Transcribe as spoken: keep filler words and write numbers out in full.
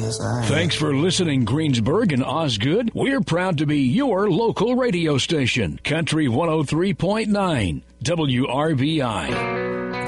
Yes, I am. Thanks for listening, Greensburg and Osgood. We're proud to be your local radio station, Country one oh three point nine, W R B I.